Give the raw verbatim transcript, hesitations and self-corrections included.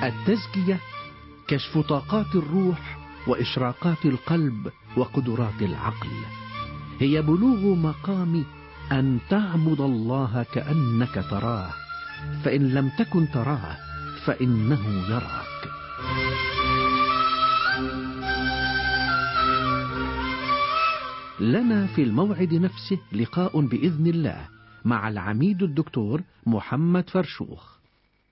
التزكية كشف طاقات الروح وإشراقات القلب وقدرات العقل، هي بلوغ مقام أن تعبد الله كأنك تراه، فإن لم تكن تراه فإنه يراك. لنا في الموعد نفسه لقاء بإذن الله مع العميد الدكتور محمد فرشوخ.